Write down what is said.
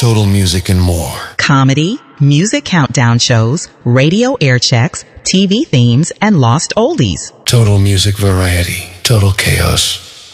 Total Music and more. Comedy, music countdown shows, radio air checks, TV themes, and lost oldies. Total Music Variety. Total Chaos.